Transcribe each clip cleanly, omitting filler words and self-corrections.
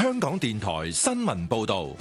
香港電台新聞報道。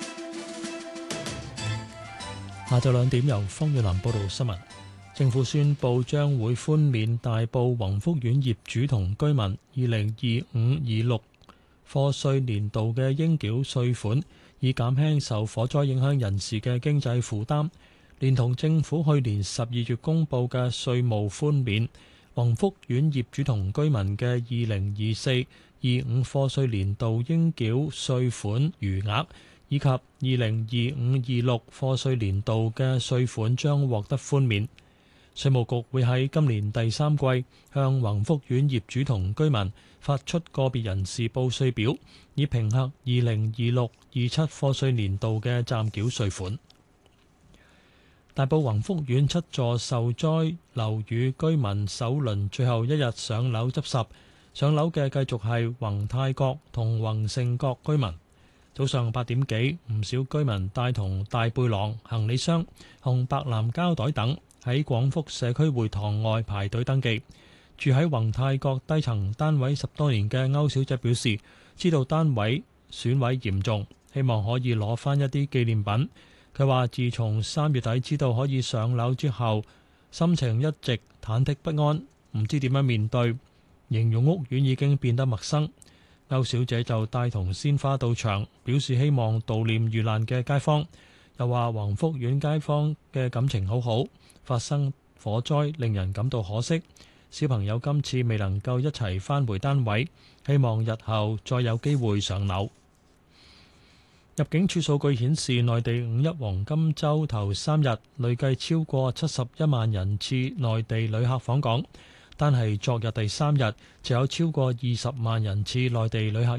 下晝2點由方遠南報道新聞。政府宣布將會寬免大埔宏福苑業主同居民2025-26課稅年度嘅應繳稅款，以減輕受火災影響人士嘅經濟負擔。連同政府去年12月公布嘅稅務寬免，宏福苑業主同居民嘅2024-25課稅年度應繳稅款餘額，以及2025-26課稅年度嘅稅款將獲得寬免。稅務局會喺今年第3季向宏福苑業主同居民發出個別人士報稅表，以評核2026-27課稅年度嘅暫繳稅款。大埔宏福苑7座受災樓宇居民首輪最後一日上樓執拾，上樓嘅繼續係宏泰閣同宏盛閣居民。早上8點幾，唔少居民帶同大背囊、行李箱、紅白藍膠袋等喺廣福社區會堂外排隊登記。住喺宏泰閣低層單位10多年嘅歐小姐表示，知道單位損毀嚴重，希望可以攞返一啲紀念品。佢話自從3月底知道可以上樓之後，心情一直忐忑不安，唔知點樣面對，形容屋苑已經變得陌生。歐小姐就帶同鮮花到場，表示希望悼念遇難嘅街坊。又話宏福苑街坊嘅感情好好，發生火災令人感到可惜。小朋友今次未能夠一齊返回單位，希望日後再有機會上樓。入境處數據顯示，內地5一黃金週頭3日累計超過71萬人次內地旅客訪港，單係昨日第3日就有超過20萬人次內地旅客